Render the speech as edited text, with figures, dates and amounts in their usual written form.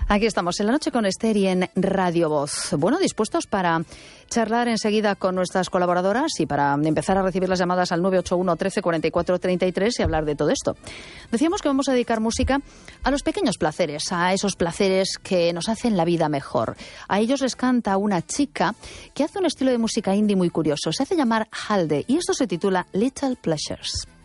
Aquí estamos en La Noche con Esther y en Radio Voz. Bueno, dispuestos para charlar enseguida con nuestras colaboradoras y para empezar a recibir las llamadas al 981 13 44 33 y hablar de todo esto. Decíamos que vamos a dedicar música a los pequeños placeres, a esos placeres que nos hacen la vida mejor. A ellos les canta una chica que hace un estilo de música indie muy curioso. Se hace llamar Halde y esto se titula Little Pleasures.